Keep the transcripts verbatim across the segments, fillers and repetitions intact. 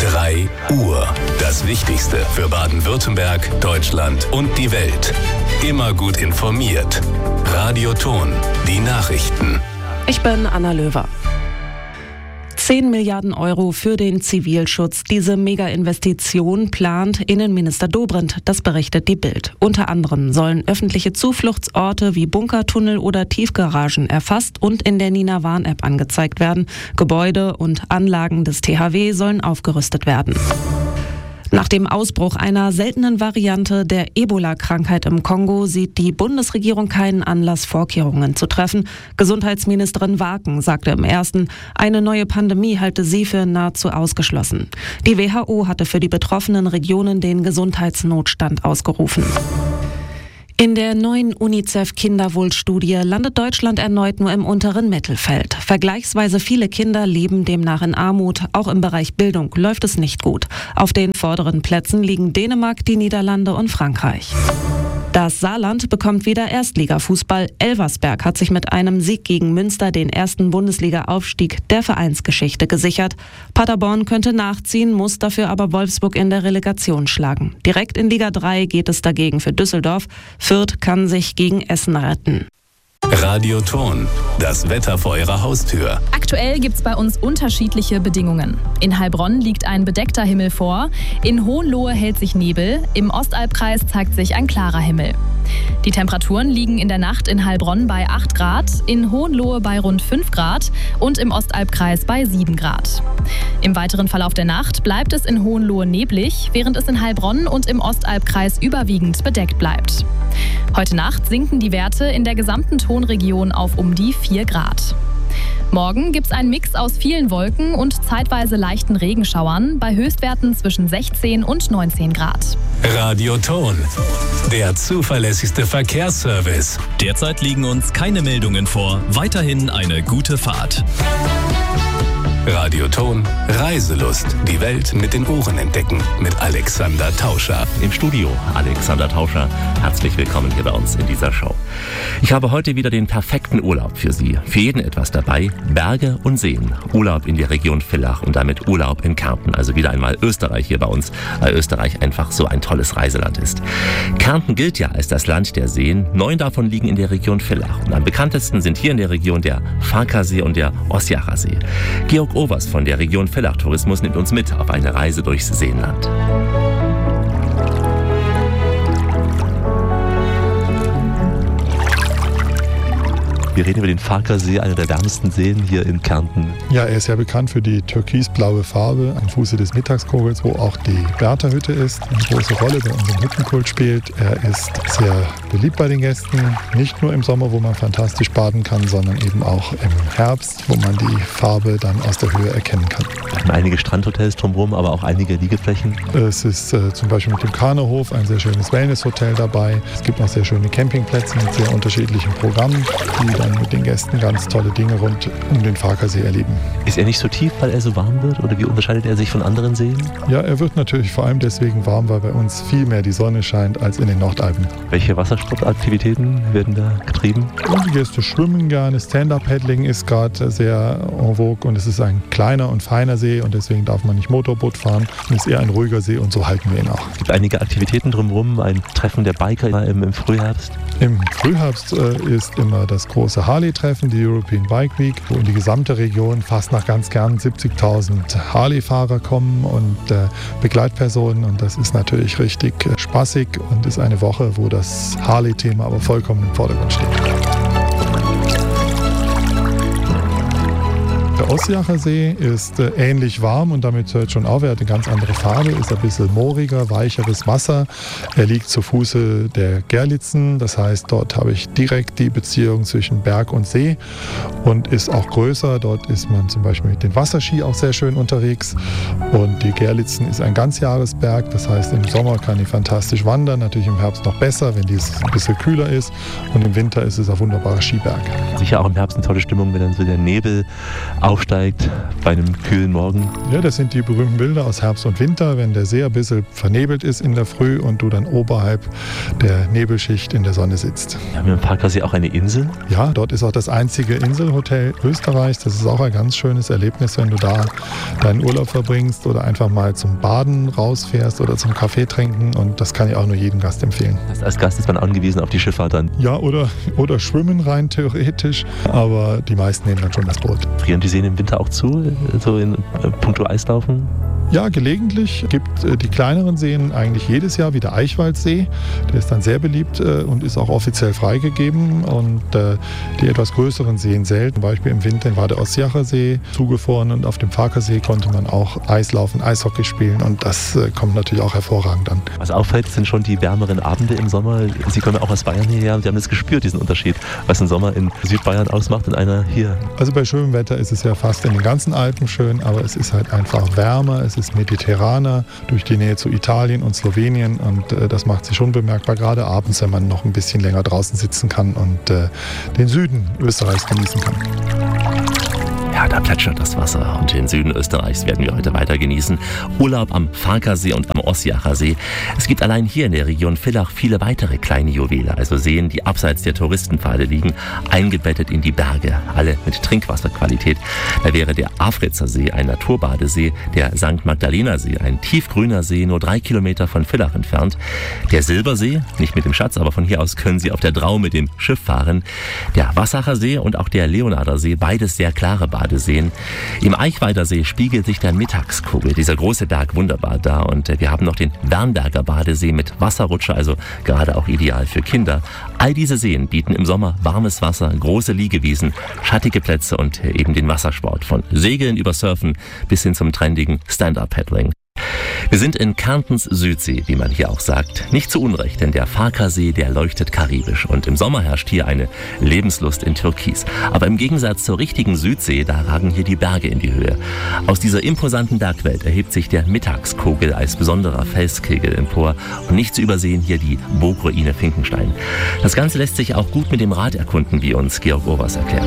drei Uhr. Das Wichtigste für Baden-Württemberg, Deutschland und die Welt. Immer gut informiert. Radioton, die Nachrichten. Ich bin Anna Löwer. zehn Milliarden Euro für den Zivilschutz. Diese Mega-Investition plant Innenminister Dobrindt, das berichtet die Bild. Unter anderem sollen öffentliche Zufluchtsorte wie Bunkertunnel oder Tiefgaragen erfasst und in der Nina Warn-App angezeigt werden. Gebäude und Anlagen des T H W sollen aufgerüstet werden. Nach dem Ausbruch einer seltenen Variante der Ebola-Krankheit im Kongo sieht die Bundesregierung keinen Anlass, Vorkehrungen zu treffen. Gesundheitsministerin Waken sagte im ersten, eine neue Pandemie halte sie für nahezu ausgeschlossen. Die W H O hatte für die betroffenen Regionen den Gesundheitsnotstand ausgerufen. In der neuen UNICEF-Kinderwohlstudie landet Deutschland erneut nur im unteren Mittelfeld. Vergleichsweise viele Kinder leben demnach in Armut. Auch im Bereich Bildung läuft es nicht gut. Auf den vorderen Plätzen liegen Dänemark, die Niederlande und Frankreich. Das Saarland bekommt wieder Erstligafußball. Elversberg hat sich mit einem Sieg gegen Münster den ersten Bundesliga-Aufstieg der Vereinsgeschichte gesichert. Paderborn könnte nachziehen, muss dafür aber Wolfsburg in der Relegation schlagen. Direkt in Liga drei geht es dagegen für Düsseldorf. Fürth kann sich gegen Essen retten. Radioton, das Wetter vor Ihrer Haustür. Aktuell gibt es bei uns unterschiedliche Bedingungen. In Heilbronn liegt ein bedeckter Himmel vor, in Hohenlohe hält sich Nebel, im Ostalbkreis zeigt sich ein klarer Himmel. Die Temperaturen liegen in der Nacht in Heilbronn bei acht Grad, in Hohenlohe bei rund fünf Grad und im Ostalbkreis bei sieben Grad. Im weiteren Verlauf der Nacht bleibt es in Hohenlohe neblig, während es in Heilbronn und im Ostalbkreis überwiegend bedeckt bleibt. Heute Nacht sinken die Werte in der gesamten Tonregion auf um die vier Grad. Morgen gibt es einen Mix aus vielen Wolken und zeitweise leichten Regenschauern bei Höchstwerten zwischen sechzehn und neunzehn Grad. Radioton, der zuverlässigste Verkehrsservice. Derzeit liegen uns keine Meldungen vor. Weiterhin eine gute Fahrt. Radioton, Reiselust. Die Welt mit den Ohren entdecken. Mit Alexander Tauscher. Im Studio Alexander Tauscher. Herzlich willkommen hier bei uns in dieser Show. Ich habe heute wieder den perfekten Urlaub für Sie. Für jeden etwas dabei. Berge und Seen. Urlaub in der Region Villach und damit Urlaub in Kärnten. Also wieder einmal Österreich hier bei uns, weil Österreich einfach so ein tolles Reiseland ist. Kärnten gilt ja als das Land der Seen. Neun davon liegen in der Region Villach. Und am bekanntesten sind hier in der Region der Farkasee und der Osjacher See. Georg Overs von der Region Villach Tourismus nimmt uns mit auf eine Reise durchs Seenland. Wir reden über den Farkasee, einer der wärmsten Seen hier in Kärnten. Ja, er ist ja bekannt für die türkisblaue Farbe am Fuße des Mittagskogels, wo auch die Bertha-Hütte ist, eine große Rolle bei unserem Hüttenkult spielt. Er ist sehr beliebt bei den Gästen, nicht nur im Sommer, wo man fantastisch baden kann, sondern eben auch im Herbst, wo man die Farbe dann aus der Höhe erkennen kann. Wir haben einige Strandhotels drumherum, aber auch einige Liegeflächen. Es ist äh, zum Beispiel mit dem Kanerhof ein sehr schönes Wellnesshotel dabei. Es gibt noch sehr schöne Campingplätze mit sehr unterschiedlichen Programmen, die dann mit den Gästen ganz tolle Dinge rund um den Farkasee erleben. Ist er nicht so tief, weil er so warm wird? Oder wie unterscheidet er sich von anderen Seen? Ja, er wird natürlich vor allem deswegen warm, weil bei uns viel mehr die Sonne scheint als in den Nordalpen. Welche Wassersportaktivitäten werden da getrieben? Und die Gäste schwimmen gerne. Stand-Up-Paddling ist gerade sehr en vogue und es ist ein kleiner und feiner See und deswegen darf man nicht Motorboot fahren. Es ist eher ein ruhiger See und so halten wir ihn auch. Es gibt einige Aktivitäten drumherum, ein Treffen der Biker im, im Frühherbst. Im Frühherbst äh, ist immer das große Harley-Treffen, die European Bike Week, wo in die gesamte Region fast nach ganz Kärnten siebzigtausend Harley-Fahrer kommen und äh, Begleitpersonen und das ist natürlich richtig äh, spaßig und ist eine Woche, wo das Harley-Thema aber vollkommen im Vordergrund steht. Der Osjacher See ist äh, ähnlich warm und damit hört schon auf, er hat eine ganz andere Farbe, ist ein bisschen mooriger, weicheres Wasser. Er liegt zu Fuße der Gerlitzen, das heißt, dort habe ich direkt die Beziehung zwischen Berg und See und ist auch größer. Dort ist man zum Beispiel mit den Wasserski auch sehr schön unterwegs und die Gerlitzen ist ein Ganzjahresberg, das heißt, im Sommer kann ich fantastisch wandern, natürlich im Herbst noch besser, wenn es ein bisschen kühler ist und im Winter ist es ein wunderbarer Skiberg. Sicher auch im Herbst eine tolle Stimmung, wenn dann so der Nebel auf aufsteigt bei einem kühlen Morgen. Ja, das sind die berühmten Bilder aus Herbst und Winter, wenn der See ein bisschen vernebelt ist in der Früh und du dann oberhalb der Nebelschicht in der Sonne sitzt. Wir haben im Farkasee auch eine Insel. Ja, dort ist auch das einzige Inselhotel Österreichs. Das ist auch ein ganz schönes Erlebnis, wenn du da deinen Urlaub verbringst oder einfach mal zum Baden rausfährst oder zum Kaffee trinken. Und das kann ich auch nur jedem Gast empfehlen. Das heißt, als Gast ist man angewiesen auf die Schifffahrt dann? Ja, oder, oder schwimmen rein theoretisch. Aber die meisten nehmen dann schon das Boot. Frieren die Seen im Winter auch zu, so in äh, puncto Eislaufen? Ja, gelegentlich gibt äh, die kleineren Seen eigentlich jedes Jahr wie der Eichwaldsee. Der ist dann sehr beliebt äh, und ist auch offiziell freigegeben. Und äh, die etwas größeren Seen selten. Zum Beispiel im Winter war der Ossiacher See zugefroren und auf dem Farkasee konnte man auch Eislaufen, Eishockey spielen. Und das äh, kommt natürlich auch hervorragend an. Was auffällt, sind schon die wärmeren Abende im Sommer. Sie kommen ja auch aus Bayern hierher. Sie haben das gespürt, diesen Unterschied, was ein Sommer in Südbayern ausmacht und einer hier. Also bei schönem Wetter ist es ja fast in den ganzen Alpen schön, aber es ist halt einfach wärmer. Es ist mediterraner durch die Nähe zu Italien und Slowenien und äh, das macht sich schon bemerkbar, gerade abends, wenn man noch ein bisschen länger draußen sitzen kann und äh, den Süden Österreichs genießen kann. Ja, da plätschert das Wasser und den Süden Österreichs werden wir heute weiter genießen. Urlaub am Farkasee und am Ossiacher See. Es gibt allein hier in der Region Villach viele weitere kleine Juwele, also Seen, die abseits der Touristenpfade liegen, eingebettet in die Berge, alle mit Trinkwasserqualität. Da wäre der Afritzer See, ein Naturbadesee, der Sankt Magdalena See, ein tiefgrüner See, nur drei Kilometer von Villach entfernt. Der Silbersee, nicht mit dem Schatz, aber von hier aus können Sie auf der Drau mit dem Schiff fahren. Der Wassacher See und auch der Leonarder See, beides sehr klare Bade. Sehen. Im Eichwalder See spiegelt sich der Mittagskugel, dieser große Berg, wunderbar da. Und wir haben noch den Wernberger Badesee mit Wasserrutsche, also gerade auch ideal für Kinder. All diese Seen bieten im Sommer warmes Wasser, große Liegewiesen, schattige Plätze und eben den Wassersport. Von Segeln über Surfen bis hin zum trendigen Stand-Up-Paddling. Wir sind in Kärntens Südsee, wie man hier auch sagt. Nicht zu Unrecht, denn der Farkasee, der leuchtet karibisch. Und im Sommer herrscht hier eine Lebenslust in Türkis. Aber im Gegensatz zur richtigen Südsee, da ragen hier die Berge in die Höhe. Aus dieser imposanten Bergwelt erhebt sich der Mittagskogel als besonderer Felskegel empor. Und nicht zu übersehen hier die Burgruine Finkenstein. Das Ganze lässt sich auch gut mit dem Rad erkunden, wie uns Georg Overs erklärt.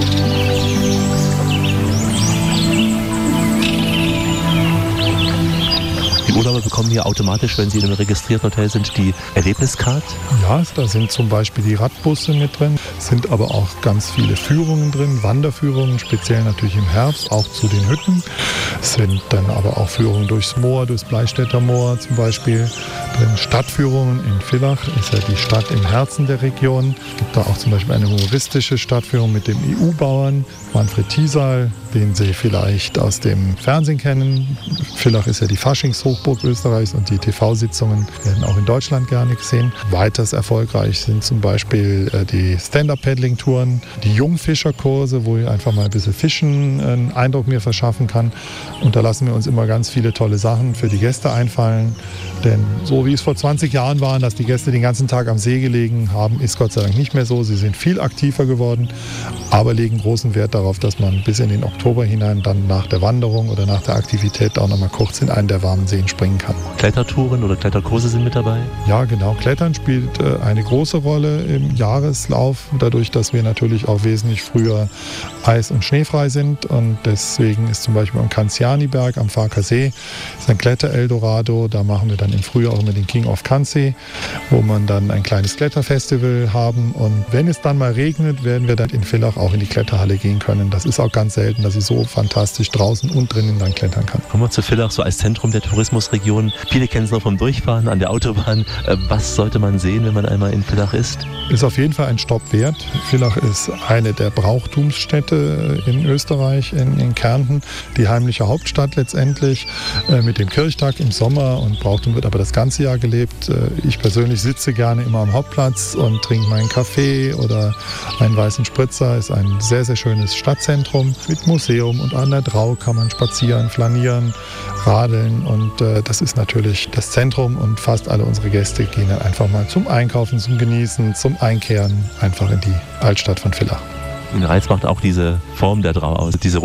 Die Urlauber bekommen hier automatisch, wenn sie in einem registrierten Hotel sind, die Erlebniscard? Ja, da sind zum Beispiel die Radbusse mit drin, sind aber auch ganz viele Führungen drin, Wanderführungen, speziell natürlich im Herbst, auch zu den Hütten. Es sind dann aber auch Führungen durchs Moor, durchs Bleistädter Moor zum Beispiel. Drin Stadtführungen in Villach, ist ja die Stadt im Herzen der Region. Es gibt da auch zum Beispiel eine humoristische Stadtführung mit dem E U-Bauern Manfred Thiesal, den Sie vielleicht aus dem Fernsehen kennen. Villach ist ja die Faschingshochburg Österreichs und die T V-Sitzungen werden auch in Deutschland gerne gesehen. Weiters erfolgreich sind zum Beispiel die Stand-Up-Paddling-Touren, die Jungfischerkurse, wo ich einfach mal ein bisschen Fischen einen Eindruck mir verschaffen kann. Und da lassen wir uns immer ganz viele tolle Sachen für die Gäste einfallen. Denn so wie es vor zwanzig Jahren war, dass die Gäste den ganzen Tag am See gelegen haben, ist Gott sei Dank nicht mehr so. Sie sind viel aktiver geworden, aber legen großen Wert darauf, dass man bis in den Oktober hinein dann nach der Wanderung oder nach der Aktivität auch noch mal kurz in einen der warmen Seen springen kann. Klettertouren oder Kletterkurse sind mit dabei? Ja, genau. Klettern spielt äh, eine große Rolle im Jahreslauf, dadurch, dass wir natürlich auch wesentlich früher eis- und schneefrei sind. Und deswegen ist zum Beispiel am Kanzianiberg am Farkasee ist ein Kletter-Eldorado. Da machen wir dann im Frühjahr auch immer den King of Kanzi, wo man dann ein kleines Kletterfestival haben. Und wenn es dann mal regnet, werden wir dann in Villach auch in die Kletterhalle gehen können. Das ist auch ganz selten, dass ich so fantastisch draußen und drinnen dann klettern kann. Kommen wir zu Villach, so als Zentrum der Tourismusregion. Viele kennen es noch vom Durchfahren an der Autobahn. Was sollte man sehen, wenn man einmal in Villach ist? Ist auf jeden Fall ein Stopp wert. Villach ist eine der Brauchtumsstädte in Österreich, in, in Kärnten. Die heimliche Hauptstadt letztendlich äh, mit dem Kirchtag im Sommer. Und Brauchtum wird aber das ganze Jahr gelebt. Äh, ich persönlich sitze gerne immer am Hauptplatz und trinke meinen Kaffee oder einen weißen Spritzer. Ist ein sehr, sehr schönes Stadtzentrum mit Museum. Und an der Drau kann man spazieren, flanieren, radeln. Und äh, das ist natürlich das Zentrum. Und fast alle unsere Gäste gehen dann einfach mal zum Einkaufen, zum Genießen, zum Einkehren einfach in die Altstadt von Villach. Den Reiz macht auch diese Form der Drau aus, diese Rundfunktion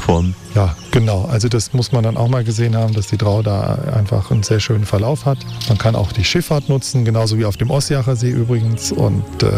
Form. Ja, genau. Also das muss man dann auch mal gesehen haben, dass die Drau da einfach einen sehr schönen Verlauf hat. Man kann auch die Schifffahrt nutzen, genauso wie auf dem Ossiacher See übrigens. Und äh,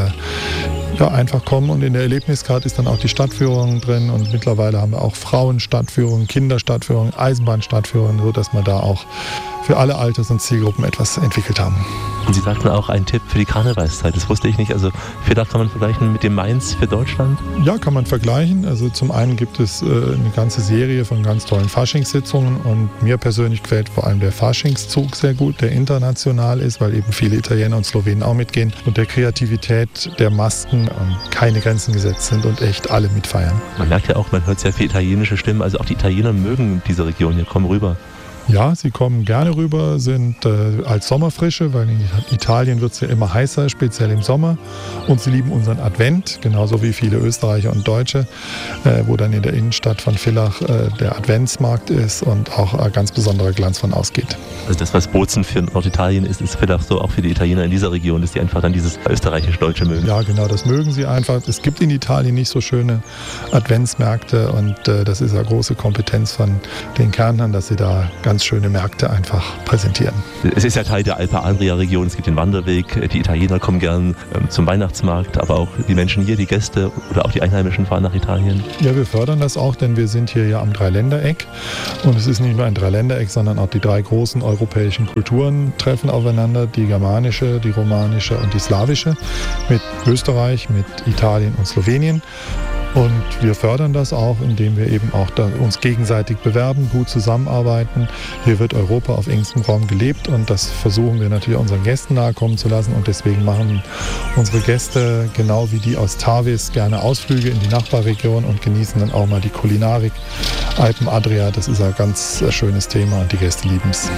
ja, einfach kommen. Und in der Erlebniskarte ist dann auch die Stadtführung drin. Und mittlerweile haben wir auch Frauenstadtführungen, Kinderstadtführungen, Eisenbahnstadtführungen, sodass wir da auch für alle Alters- und Zielgruppen etwas entwickelt haben. Und Sie sagten auch einen Tipp für die Karnevalszeit, das wusste ich nicht. Also Villach kann man vergleichen mit dem Mainz für Deutschland? Ja, kann man vergleichen. Also zum einen gibt es äh, eine ganze Serie von ganz tollen Faschingssitzungen und mir persönlich gefällt vor allem der Faschingszug sehr gut, der international ist, weil eben viele Italiener und Slowenen auch mitgehen und der Kreativität der Masken ähm, keine Grenzen gesetzt sind und echt alle mitfeiern. Man merkt ja auch, man hört sehr viele italienische Stimmen, also auch die Italiener mögen diese Region hier, kommen rüber. Ja, sie kommen gerne rüber, sind äh, als Sommerfrische, weil in Italien wird es ja immer heißer, speziell im Sommer. Und sie lieben unseren Advent, genauso wie viele Österreicher und Deutsche, äh, wo dann in der Innenstadt von Villach äh, der Adventsmarkt ist und auch ein ganz besonderer Glanz von ausgeht. Also das, was Bozen für Norditalien ist, ist vielleicht so auch für die Italiener in dieser Region, dass die einfach dann dieses österreichisch-deutsche mögen. Ja, genau, das mögen sie einfach. Es gibt in Italien nicht so schöne Adventsmärkte und äh, das ist eine große Kompetenz von den Kärntnern, dass sie da ganz schöne Märkte einfach präsentieren. Es ist ja Teil der Alpe Adria-Region, es gibt den Wanderweg, die Italiener kommen gern ähm, zum Weihnachtsmarkt, aber auch die Menschen hier, die Gäste oder auch die Einheimischen fahren nach Italien. Ja, wir fördern das auch, denn wir sind hier ja am Dreiländereck und es ist nicht nur ein Dreiländereck, sondern auch die drei großen europäischen Kulturen treffen aufeinander, die germanische, die romanische und die slawische, mit Österreich, mit Italien und Slowenien. Und wir fördern das auch, indem wir eben auch da uns gegenseitig bewerben, gut zusammenarbeiten. Hier wird Europa auf engstem Raum gelebt und das versuchen wir natürlich unseren Gästen nahe kommen zu lassen. Und deswegen machen unsere Gäste, genau wie die aus Tavis, gerne Ausflüge in die Nachbarregion und genießen dann auch mal die Kulinarik. Alpen Adria, das ist ein ganz schönes Thema und die Gäste lieben es.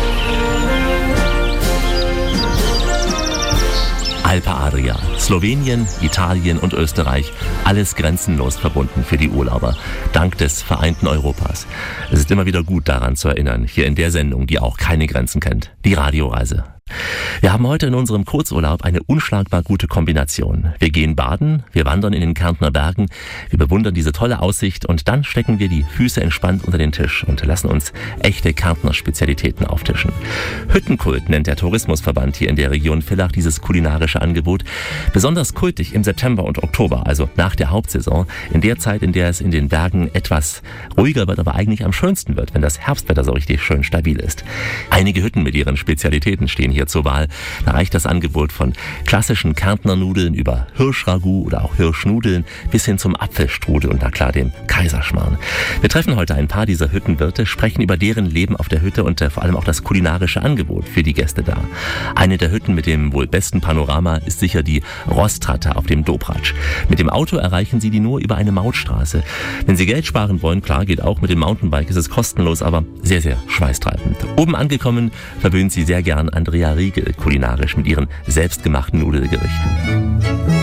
Alpe Adria, Slowenien, Italien und Österreich, alles grenzenlos verbunden für die Urlauber, dank des vereinten Europas. Es ist immer wieder gut daran zu erinnern, hier in der Sendung, die auch keine Grenzen kennt, die Radioreise. Wir haben heute in unserem Kurzurlaub eine unschlagbar gute Kombination. Wir gehen baden, wir wandern in den Kärntner Bergen, wir bewundern diese tolle Aussicht und dann stecken wir die Füße entspannt unter den Tisch und lassen uns echte Kärntner Spezialitäten auftischen. Hüttenkult nennt der Tourismusverband hier in der Region Villach dieses kulinarische Angebot. Besonders kultig im September und Oktober, also nach der Hauptsaison, in der Zeit, in der es in den Bergen etwas ruhiger wird, aber eigentlich am schönsten wird, wenn das Herbstwetter so richtig schön stabil ist. Einige Hütten mit ihren Spezialitäten stehen hier zur Wahl. Da reicht das Angebot von klassischen Kärntner Nudeln über Hirschragout oder auch Hirschnudeln bis hin zum Apfelstrudel und na klar dem Kaiserschmarrn. Wir treffen heute ein paar dieser Hüttenwirte, sprechen über deren Leben auf der Hütte und äh, vor allem auch das kulinarische Angebot für die Gäste da. Eine der Hütten mit dem wohl besten Panorama ist sicher die Rostratte auf dem Dobratsch. Mit dem Auto erreichen Sie die nur über eine Mautstraße. Wenn Sie Geld sparen wollen, klar, geht auch mit dem Mountainbike, ist es kostenlos, aber sehr, sehr schweißtreibend. Oben angekommen verwöhnt Sie sehr gern Andrea Riegel kulinarisch mit ihren selbstgemachten Nudelgerichten.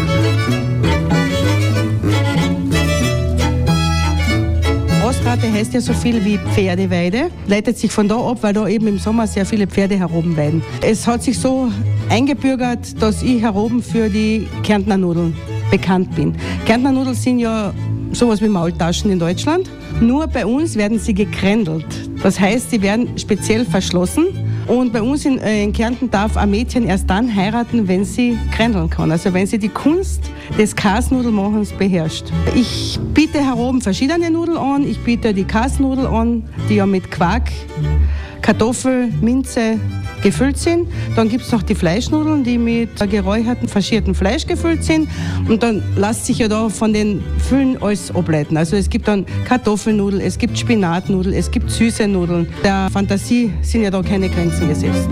Rostratte heißt ja so viel wie Pferdeweide, leitet sich von da ab, weil da eben im Sommer sehr viele Pferde herumweiden. Es hat sich so eingebürgert, dass ich heroben für die Kärntner Nudeln bekannt bin. Kärntner Nudeln sind ja sowas wie Maultaschen in Deutschland, nur bei uns werden sie gekrändelt. Das heißt, sie werden speziell verschlossen. Und bei uns in, äh, in Kärnten darf ein Mädchen erst dann heiraten, wenn sie krändeln kann. Also wenn sie die Kunst des Kasnudelmachens beherrscht. Ich biete hier oben verschiedene Nudeln an. Ich biete die Kasnudel an, die ja mit Quark, Kartoffel, Minze gefüllt sind. Dann gibt es noch die Fleischnudeln, die mit geräuchertem, faschiertem Fleisch gefüllt sind. Und dann lässt sich ja da von den Füllen alles ableiten. Also es gibt dann Kartoffelnudeln, es gibt Spinatnudeln, es gibt süße Nudeln. Der Fantasie sind ja da keine Grenzen gesetzt.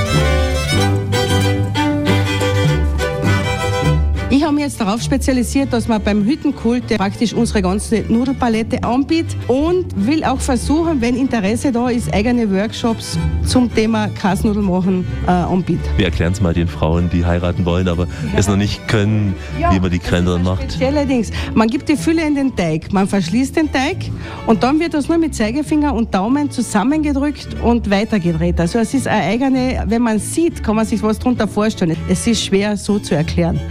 Ich habe mich jetzt darauf spezialisiert, dass man beim Hüttenkult praktisch unsere ganze Nudelpalette anbietet und will auch versuchen, wenn Interesse da ist, eigene Workshops zum Thema Kasnudeln machen äh, anbieten. Wir erklären es mal den Frauen, die heiraten wollen, aber ja. es noch nicht können, ja, wie man die Krändeln macht. Allerdings, man gibt die Fülle in den Teig, man verschließt den Teig und dann wird das nur mit Zeigefinger und Daumen zusammengedrückt und weitergedreht. Also es ist eine eigene, wenn man sieht, kann man sich was darunter vorstellen. Es ist schwer so zu erklären. Der Nudelteig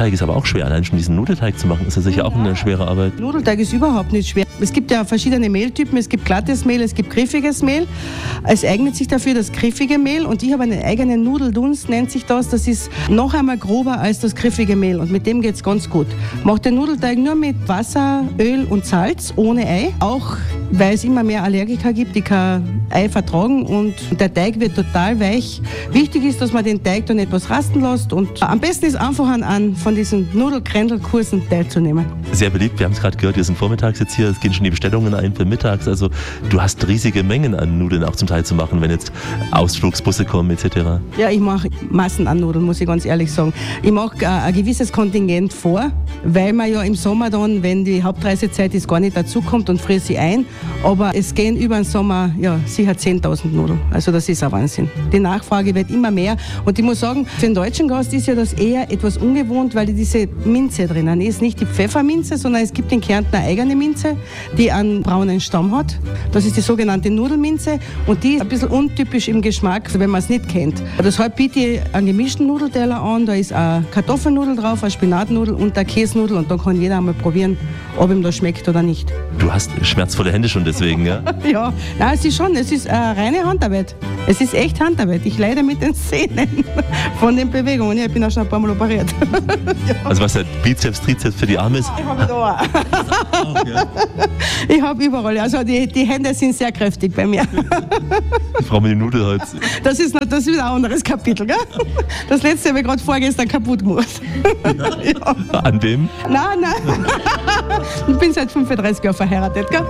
Nudelteig ist aber auch schwer. Allein schon diesen Nudelteig zu machen, ist ja sicher ja. auch eine schwere Arbeit. Nudelteig ist überhaupt nicht schwer. Es gibt ja verschiedene Mehltypen. Es gibt glattes Mehl, es gibt griffiges Mehl. Es eignet sich dafür das griffige Mehl und ich habe einen eigenen Nudeldunst, nennt sich das. Das ist noch einmal grober als das griffige Mehl und mit dem geht es ganz gut. Macht den Nudelteig nur mit Wasser, Öl und Salz, ohne Ei. Auch weil es immer mehr Allergiker gibt, die kein Ei vertragen und der Teig wird total weich. Wichtig ist, dass man den Teig dann etwas rasten lässt und am besten ist einfach an, an von diesen Nudelkrändelkursen teilzunehmen. Sehr beliebt, wir haben es gerade gehört, wir sind vormittags jetzt hier, es gehen schon die Bestellungen ein für mittags, also du hast riesige Mengen an Nudeln auch zum Teil zu machen, wenn jetzt Ausflugsbusse kommen et cetera. Ja, ich mache Massen an Nudeln, muss ich ganz ehrlich sagen. Ich mache äh, ein gewisses Kontingent vor, weil man ja im Sommer dann, wenn die Hauptreisezeit ist, gar nicht dazukommt und friere sie ein. Aber es gehen über den Sommer ja, sicher zehntausend Nudeln. Also das ist ein Wahnsinn. Die Nachfrage wird immer mehr. Und ich muss sagen, für den deutschen Gast ist ja das eher etwas ungewohnt, weil diese Minze drinnen ist. Nicht die Pfefferminze, sondern es gibt in Kärnten eine eigene Minze, die einen braunen Stamm hat. Das ist die sogenannte Nudelminze. Und die ist ein bisschen untypisch im Geschmack, wenn man es nicht kennt. Deshalb biete ich einen gemischten Nudelteller an. Da ist eine Kartoffelnudel drauf, eine Spinatnudel und eine Käsenudel. Und dann kann jeder einmal probieren, ob ihm das schmeckt oder nicht. Du hast schmerzvolle Hände schon deswegen, ja? Ja, nein, es ist schon, es ist eine reine Handarbeit. Es ist echt Handarbeit. Ich leide mit den Sehnen von den Bewegungen. Ja, ich bin auch schon ein paar Mal operiert. Ja. Also was der Bizeps, Trizeps für die Arme ist? Ich habe da auch. Ja. Ich habe überall. Also die, die Hände sind sehr kräftig bei mir. Die Frau mit dem Nudelholz. Das ist, noch, das ist wieder ein anderes Kapitel, gell? Das letzte habe ich gerade vorgestern kaputt gemacht. Ja. Ja. An wem? Nein, nein. Ich bin seit fünfunddreißig Jahren verheiratet, gell?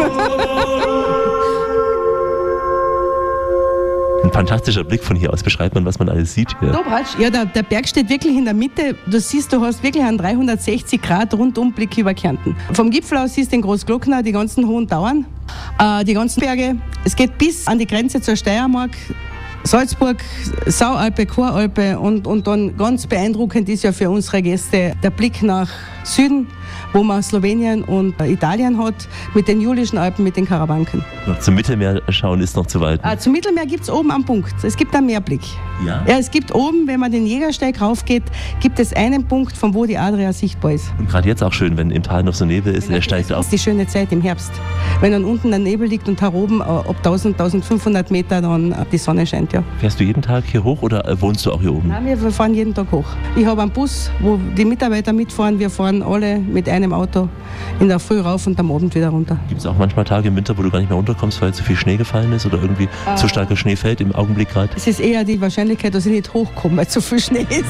Ein fantastischer Blick von hier aus. Beschreibt man, was man alles sieht hier. Dobratsch, ja, der, der Berg steht wirklich in der Mitte. Du siehst, du hast wirklich einen dreihundertsechzig Grad Rundumblick über Kärnten. Vom Gipfel aus siehst du den Großglockner, die ganzen hohen Tauern, äh, die ganzen Berge. Es geht bis an die Grenze zur Steiermark. Salzburg, Saualpe, Choralpe und, und dann ganz beeindruckend ist ja für unsere Gäste der Blick nach Süden, wo man Slowenien und Italien hat, mit den Julischen Alpen, mit den Karawanken. Noch zum Mittelmeer schauen ist noch zu weit. Äh, zum Mittelmeer gibt es oben am Punkt. Es gibt einen Meerblick. Ja? Ja, es gibt oben, wenn man den Jägersteig raufgeht, gibt es einen Punkt, von wo die Adria sichtbar ist. Und gerade jetzt auch schön, wenn im Tal noch so Nebel ist, der steigt auf. Das ist die schöne Zeit im Herbst. Wenn dann unten der Nebel liegt und hier oben, ob tausend, tausendfünfhundert Meter dann die Sonne scheint, ja. Fährst du jeden Tag hier hoch oder wohnst du auch hier oben? Nein, wir fahren jeden Tag hoch. Ich habe einen Bus, wo die Mitarbeiter mitfahren. Wir fahren alle mit einem Auto in der Früh rauf und am Abend wieder runter. Gibt es auch manchmal Tage im Winter, wo du gar nicht mehr runterkommst, weil zu viel Schnee gefallen ist oder irgendwie äh, zu starker Schnee fällt im Augenblick gerade? Es ist eher die Wahrscheinlichkeit, dass ich nicht hochkomme, weil zu viel Schnee ist.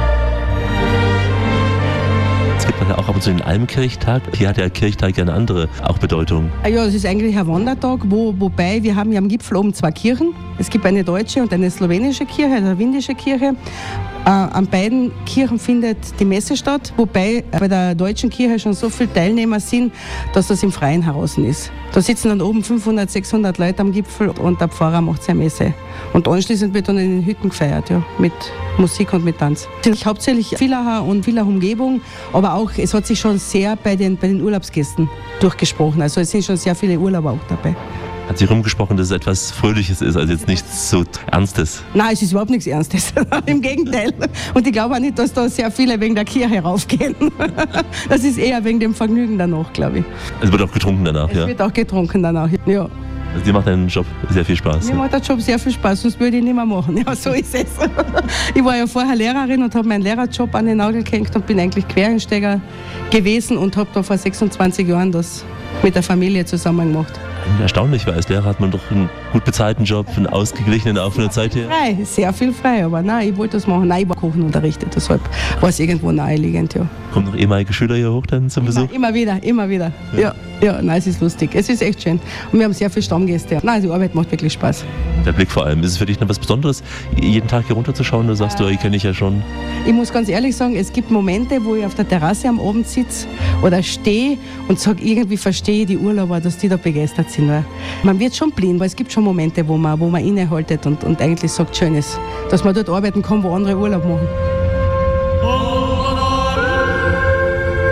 Es gibt ja auch ab und zu den Almkirchtag. Hier hat der Kirchtag ja eine andere auch Bedeutung. Ja, es ist eigentlich ein Wandertag, wo, wobei wir haben ja am Gipfel oben zwei Kirchen. Es gibt eine deutsche und eine slowenische Kirche, eine windische Kirche. Äh, an beiden Kirchen findet die Messe statt, wobei bei der deutschen Kirche schon so viele Teilnehmer sind, dass das im Freien heraus ist. Da sitzen dann oben fünfhundert, sechshundert Leute am Gipfel und der Pfarrer macht seine Messe. Und anschließend wird dann in den Hütten gefeiert, ja, mit Musik und mit Tanz. Es sind hauptsächlich Villacher und Villach-Umgebung, aber auch, es hat sich schon sehr bei den, bei den Urlaubsgästen durchgesprochen. Also es sind schon sehr viele Urlauber auch dabei. Hat sich rumgesprochen, dass es etwas Fröhliches ist, also jetzt nichts so Ernstes? Nein, es ist überhaupt nichts Ernstes. Im Gegenteil. Und ich glaube auch nicht, dass da sehr viele wegen der Kirche raufgehen. Das ist eher wegen dem Vergnügen danach, glaube ich. Es wird auch getrunken danach, es ja? Es wird auch getrunken danach, ja. Also dir macht dein Job sehr viel Spaß? Mir macht der Job sehr viel Spaß, sonst würde ich ihn nicht mehr machen. Ja, so ist es. Ich war ja vorher Lehrerin und habe meinen Lehrerjob an den Nagel gehängt und bin eigentlich Quereinsteiger gewesen und habe da vor sechsundzwanzig Jahren das mit der Familie zusammen gemacht. Erstaunlich, weil als Lehrer hat man doch einen gut bezahlten Job, einen ausgeglichenen auch von der Zeit her. Frei, sehr viel frei, aber nein, ich wollte das machen. Nein, ich war Kochen unterrichtet, deshalb war es irgendwo naheliegend, ja. Kommen noch ehemalige Schüler hier hoch dann zum Besuch? Immer, immer wieder, immer wieder. Ja. ja, ja, nein, es ist lustig. Es ist echt schön. Und wir haben sehr viele Stammgäste. Nein, die Arbeit macht wirklich Spaß. Der Blick vor allem. Ist es für dich noch was Besonderes, jeden Tag hier runterzuschauen? Du sagst, äh, du, ich kenne ich ja schon. Ich muss ganz ehrlich sagen, es gibt Momente, wo ich auf der Terrasse am Abend sitze oder stehe und sage, irgendwie verstehe ich die Urlauber, dass die da begeistert sind. Weil man wird schon blind, weil es gibt schon Momente, wo man, wo man innehaltet und, und eigentlich sagt, schön ist, dass man dort arbeiten kann, wo andere Urlaub machen.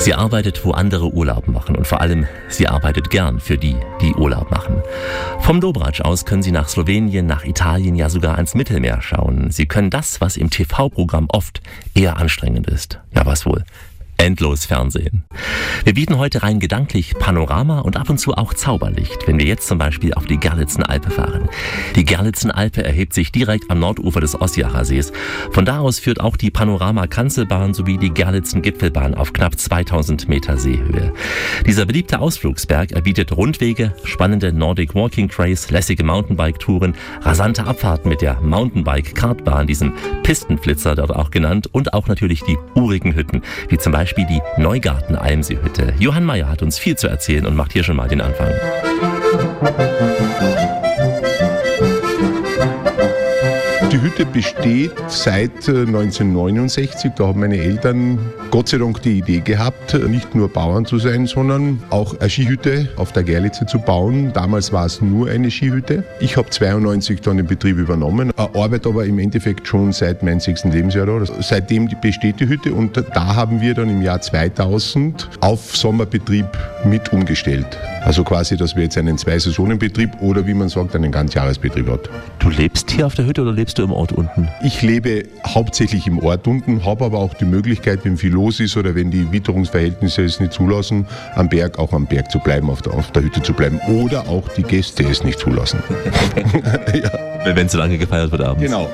Sie arbeitet, wo andere Urlaub machen und vor allem, sie arbeitet gern für die, die Urlaub machen. Vom Dobrac aus können Sie nach Slowenien, nach Italien, ja sogar ans Mittelmeer schauen. Sie können das, was im T V-Programm oft eher anstrengend ist. Ja, was wohl? Endlos Fernsehen. Wir bieten heute rein gedanklich Panorama und ab und zu auch Zauberlicht, wenn wir jetzt zum Beispiel auf die Gerlitzenalpe fahren. Die Gerlitzenalpe erhebt sich direkt am Nordufer des Ossiacher Sees. Von da aus führt auch die Panorama-Kanzelbahn sowie die Gerlitzen-Gipfelbahn auf knapp zweitausend Meter Seehöhe. Dieser beliebte Ausflugsberg er bietet Rundwege, spannende Nordic Walking Trails, lässige Mountainbike-Touren, rasante Abfahrten mit der Mountainbike-Kartbahn, diesem Pistenflitzer dort auch genannt, und auch natürlich die urigen Hütten, wie zum Beispiel wie die Neugarten-Almsee-Hütte. Johann Mayer hat uns viel zu erzählen und macht hier schon mal den Anfang. Die Hütte besteht seit neunzehnhundertneunundsechzig. Da haben meine Eltern Gott sei Dank die Idee gehabt, nicht nur Bauern zu sein, sondern auch eine Skihütte auf der Gerlitze zu bauen. Damals war es nur eine Skihütte. Ich habe zweiundneunzig dann den Betrieb übernommen, arbeite aber im Endeffekt schon seit meinem sechsten Lebensjahr da. Seitdem besteht die Hütte und da haben wir dann im Jahr zweitausend auf Sommerbetrieb mit umgestellt. Also quasi, dass wir jetzt einen Zwei-Saisonen-Betrieb oder wie man sagt, einen Ganzjahresbetrieb hat. Du lebst hier auf der Hütte oder lebst du im Ort unten? Ich lebe hauptsächlich im Ort unten, habe aber auch die Möglichkeit, wenn viel los ist oder wenn die Witterungsverhältnisse es nicht zulassen, am Berg auch am Berg zu bleiben, auf der, auf der Hütte zu bleiben. Oder auch die Gäste es nicht zulassen. Ja. Wenn so lange gefeiert wird abends. Genau.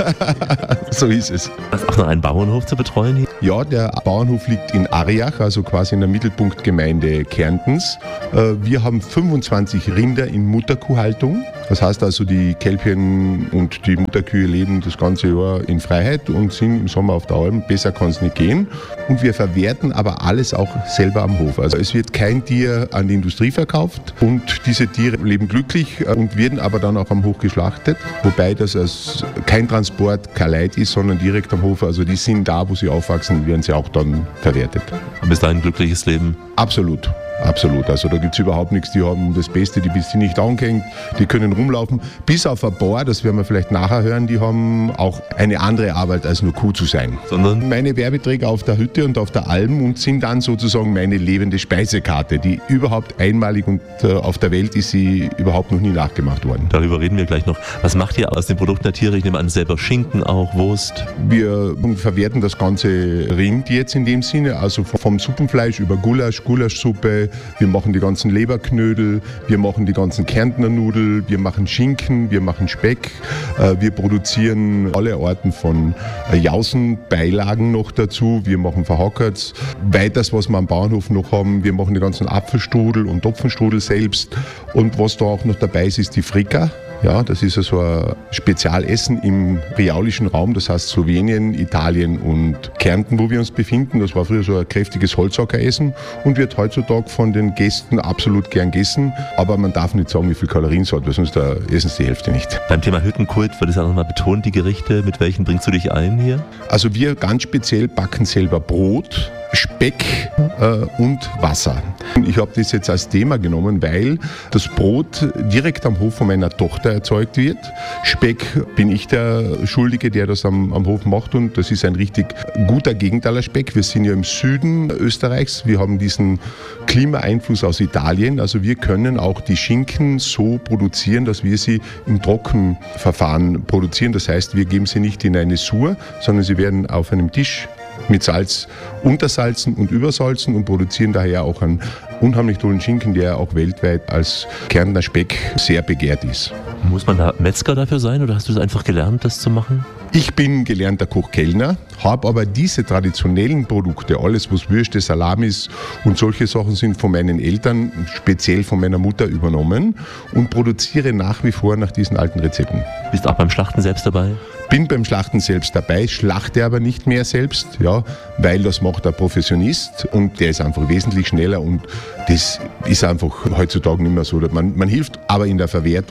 So ist es. Hast du auch noch einen Bauernhof zu betreuen hier? Ja, der Bauernhof liegt in Ariach, also quasi in der Mittelpunktgemeinde Kärntens. Wir haben fünfundzwanzig Rinder in Mutterkuhhaltung. Das heißt also, die Kälbchen und die Mutterkühe leben das ganze Jahr in Freiheit und sind im Sommer auf der Alm. Besser kann es nicht gehen. Und wir verwerten aber alles auch selber am Hof. Also es wird kein Tier an die Industrie verkauft und diese Tiere leben glücklich und werden aber dann auch am Hof geschlachtet. Wobei das als kein Transport, kein Leid ist, sondern direkt am Hof. Also die sind da, wo sie aufwachsen, werden sie auch dann verwertet. Und bis dahin ein glückliches Leben? Absolut. Absolut, also da gibt es überhaupt nichts, die haben das Beste, die bist nicht angehängt, die können rumlaufen, bis auf ein paar, das werden wir vielleicht nachher hören, die haben auch eine andere Arbeit als nur Kuh zu sein. Sondern? Meine Werbeträger auf der Hütte und auf der Alm und sind dann sozusagen meine lebende Speisekarte, die überhaupt einmalig und äh, auf der Welt ist sie überhaupt noch nie nachgemacht worden. Darüber reden wir gleich noch. Was macht ihr aus den Produkten der Tiere? Ich nehme an, selber Schinken auch, Wurst? Wir verwerten das ganze Rind jetzt in dem Sinne, also vom Suppenfleisch über Gulasch, Gulaschsuppe. Wir machen die ganzen Leberknödel, wir machen die ganzen Kärntner Nudel, wir machen Schinken, wir machen Speck, wir produzieren alle Arten von Jausenbeilagen noch dazu, wir machen Verhackerts. Weiters, was wir am Bauernhof noch haben, wir machen die ganzen Apfelstrudel und Topfenstrudel selbst. Und was da auch noch dabei ist, ist die Frika. Ja, das ist so ein Spezialessen im riaulischen Raum, das heißt Slowenien, Italien und Kärnten, wo wir uns befinden. Das war früher so ein kräftiges Holzhackeressen und wird heutzutage von den Gästen absolut gern gegessen. Aber man darf nicht sagen, wie viel Kalorien es hat, weil sonst essen sie die Hälfte nicht. Beim Thema Hüttenkult wird es ja nochmal betont, die Gerichte. Mit welchen bringst du dich ein hier? Also wir ganz speziell backen selber Brot, Speck äh, und Wasser. Ich habe das jetzt als Thema genommen, weil das Brot direkt am Hof von meiner Tochter erzeugt wird. Speck bin ich der Schuldige, der das am, am Hof macht und das ist ein richtig guter Gegentaler Speck. Wir sind ja im Süden Österreichs, wir haben diesen Klimaeinfluss aus Italien, also wir können auch die Schinken so produzieren, dass wir sie im Trockenverfahren produzieren. Das heißt, wir geben sie nicht in eine Sur, sondern sie werden auf einem Tisch mit Salz untersalzen und übersalzen und produzieren daher auch einen unheimlich tollen Schinken, der auch weltweit als Kärntner Speck sehr begehrt ist. Muss man da Metzger dafür sein oder hast du es einfach gelernt, das zu machen? Ich bin gelernter Koch-Kellner, habe aber diese traditionellen Produkte, alles was Würste, Salamis und solche Sachen sind von meinen Eltern, speziell von meiner Mutter übernommen und produziere nach wie vor nach diesen alten Rezepten. Bist auch beim Schlachten selbst dabei? Bin beim Schlachten selbst dabei, schlachte aber nicht mehr selbst, ja, weil das macht ein Professionist und der ist einfach wesentlich schneller und das ist einfach heutzutage nicht mehr so. Man, man hilft aber in der Verwertung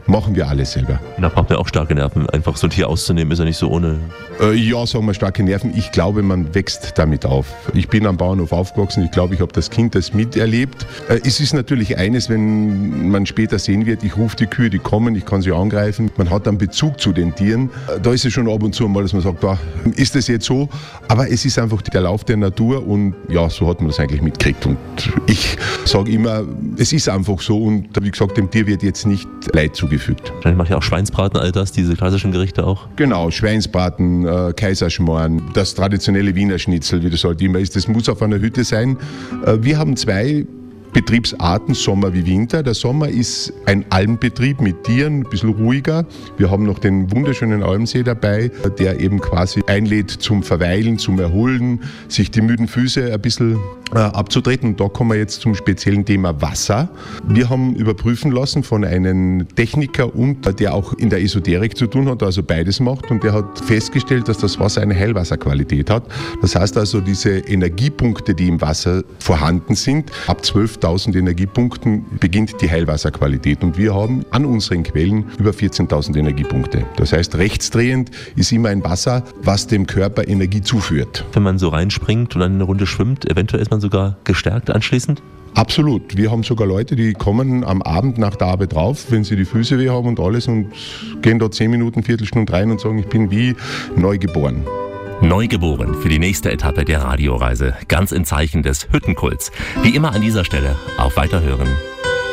machen wir alles selber. Da braucht man auch starke Nerven. Einfach so ein Tier auszunehmen, ist ja nicht so ohne. Äh, ja, sagen wir starke Nerven. Ich glaube, man wächst damit auf. Ich bin am Bauernhof aufgewachsen. Ich glaube, ich habe das Kind das miterlebt. Äh, es ist natürlich eines, wenn man später sehen wird, ich rufe die Kühe, die kommen, ich kann sie angreifen. Man hat einen Bezug zu den Tieren. Äh, da ist es schon ab und zu mal, dass man sagt, boah, ist das jetzt so? Aber es ist einfach der Lauf der Natur und ja, so hat man das eigentlich mitgekriegt. Und ich sage immer, es ist einfach so und wie gesagt, dem Tier wird jetzt nicht Leid zugefügt. Wahrscheinlich macht ja auch Schweinsbraten, all das, diese klassischen Gerichte auch. Genau, Schweinsbraten, äh, Kaiserschmarrn, das traditionelle Wiener Schnitzel, wie das halt immer ist, das muss auf einer Hütte sein. Äh, wir haben zwei Betriebsarten, Sommer wie Winter. Der Sommer ist ein Almbetrieb mit Tieren, ein bisschen ruhiger. Wir haben noch den wunderschönen Almsee dabei, der eben quasi einlädt zum Verweilen, zum Erholen, sich die müden Füße ein bisschen äh, abzutreten. Und da kommen wir jetzt zum speziellen Thema Wasser. Wir haben überprüfen lassen von einem Techniker, und der auch in der Esoterik zu tun hat, also beides macht. Und der hat festgestellt, dass das Wasser eine Heilwasserqualität hat. Das heißt also, diese Energiepunkte, die im Wasser vorhanden sind, ab zwölftausend Energiepunkten beginnt die Heilwasserqualität. Und wir haben an unseren Quellen über vierzehntausend Energiepunkte. Das heißt, rechtsdrehend ist immer ein Wasser, was dem Körper Energie zuführt. Wenn man so reinspringt und dann eine Runde schwimmt, eventuell ist man sogar gestärkt anschließend? Absolut. Wir haben sogar Leute, die kommen am Abend nach der Arbeit drauf, wenn sie die Füße weh haben und alles, und gehen da zehn Minuten, Viertelstunde rein und sagen, ich bin wie neu geboren. Neugeboren für die nächste Etappe der Radioreise, ganz im Zeichen des Hüttenkults. Wie immer an dieser Stelle auf Weiterhören.